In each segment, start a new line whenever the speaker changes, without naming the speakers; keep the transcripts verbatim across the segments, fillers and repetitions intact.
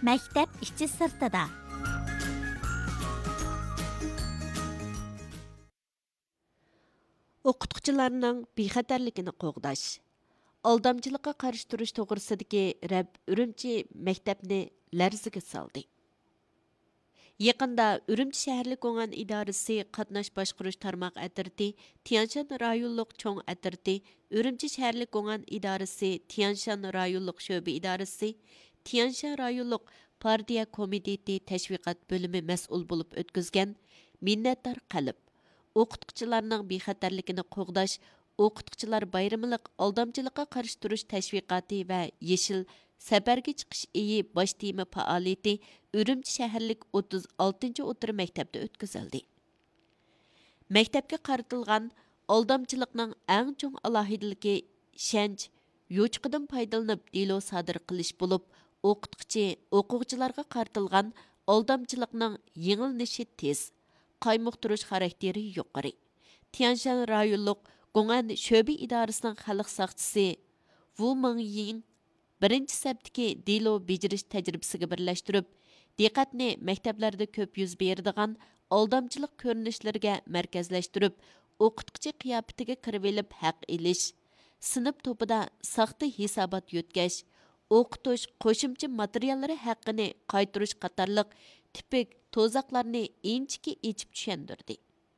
Мәктәп іші сыртыда.
O'qituvchilarning bexatarligini qo'g'dash. Aldamchilikqa qarshi turish to'g'risidagi rab Urumchi maktabni larzaga soldi. Yaqında Urumchi shaharlik o'ngan idorasi qatnash boshqarish tarmoq atirti, Tianshan rayonlik cho'ng atirti, Urumchi shaharlik o'ngan idorasi, Tianshan rayonlik sho'ba idorasi, Tianshan rayonlik partiya komiteti tashviqot bo'limi mas'ul bo'lib o'tkazgan minnatdor qalb o'qituvchilarning bexatarligini qo'g'dash, o'qituvchilar bayramilik aldamchilikqa qarshi turish tashviqoti va yeshil safarga chiqish iyi bosh tema faoliyati Urumchi shaharlik o'ttiz oltinchi o'tir maktabda o'tkazildi. Maktabga qaratilgan aldamchilikning eng cho'ng alohidaligi shanch yo'chqidan foydalanib delo sodir qilish bo'lib, o'qituvchi o'quvchilarga qaratilgan aldamchilikning yengilnishi tez, qaymoqtirish xarakteri yuqori. Tianshan rayonlik Gong'an sho'ba idorasining xalq saqchisi Wu Mingyin birinchi saptiki delo bejirish tajribasiga birlashtirib, diqqatni maktablarda ko'p yuz beradigan aldamchilik ko'rinishlariga markazlashtirib, o'qituvchi qiyofatiga kirib olib haq elish, sinf to'pida saxta hisobot yutkash, o'qitish qo'shimcha materiallari haqqini qaytarish qatorliq tipik to'zaqlarni inchiki echib tushundirdi.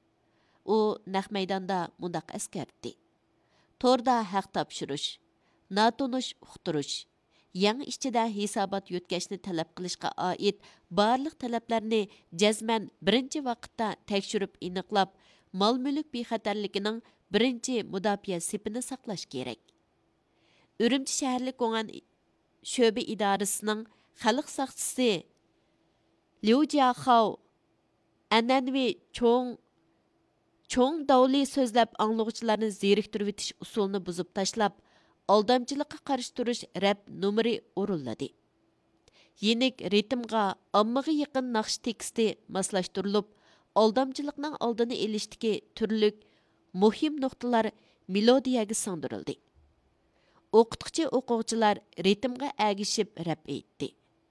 U naq maydonda mundaq askartdi. Torda haq topshirish, natonish uqtirish, yangi ichida hisobot yutkashni talab qilishga oid barliq talablarni jazman birinchi vaqtda tekshirib aniqlab, mol-mulk bexatarligining birinchi mudofaa sipini saqlash kerak. Urumchi shaharlik o'ngan sho'ba idorasining xalq saqchisi Liu Jiaxao an'anaviy cho'ng cho'ng davli so'zlab anglag'uchilarni zeriktirib etish usulini buzib tashlab, aldamchilikqa qarshi turish rab nomeri o'rinladi. Yenik ritmga ommaga yaqin naqsh teksti moslashtirilib, aldamchilikning oldini olishdagi turlik muhim nuqtalar melodiyaga singdirildi. O'qituvchi o'quvchilar ritmga agishib rab aytdi.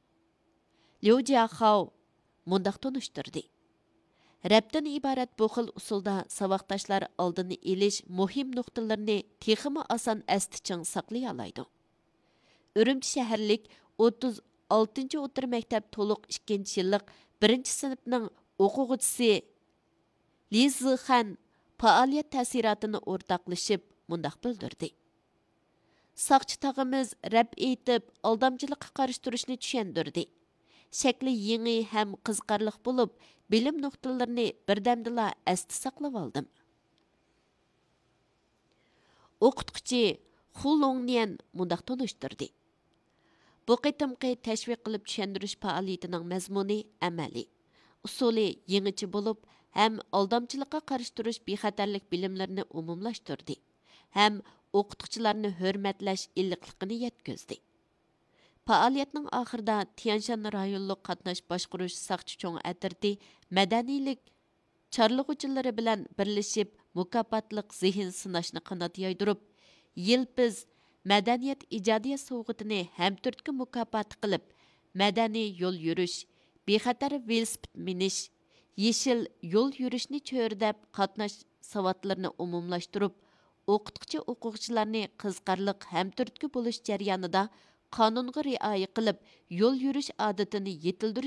Liu Jiaxao mundaq tunishtirdi. Rabdan iborat bu xil usulda savoqdoshlar oldini elish muhim nuqtalarni texmi oson astiching saqlay oladi. Urumchi shaharlik o'ttiz oltinchi o'tir maktab to'liq ikkinchi yillik birinchi sinfning o'quvchisi Li Zixan faoliyat ta'sirotini o'rtoqlashib mundaq bildirdi. Saqchi tog'imiz rab aytib aldamchilikqa qarshi turishni tushundirdi. Shakli yangi ham qiziqarli bo'lib, bilim nuqtalarini birdamdila asti saqlab oldim. O'qituvchi Hu Longnian mundaq tunishtirdi. Bu qitimqi tashviq qilib tushundirish faoliyatining mazmuni amaliy, usuli yangicha bo'lib, ham aldamchilikqa qarshi turish bexatarlik bilimlarini umumlashtirdi, ham o'qituvchilarni hurmatlash illiqligini yetkazdi. Faoliyatning oxirida Tianshan rayonlik qatnash boshqarish saqchi cho'ng atirti madaniylik chorlag'uvchilari bilan birlashib mukofotliq zehn sinashni qanot yoydirib, yilpiz madaniyat ijodiyat sovg'atini hamturtga mukofot qilib, madaniy yo'l yurish, bexatar velosiped minish, yeshil yo'l yurishni cho'rdab qatnash savodlarini umumlashtirib, o'qituvchi o'quvchilarni qiziqarli hamturtga bo'lish jarayonida qonunga rioya qilib, yo'l yurish odatini yetildirish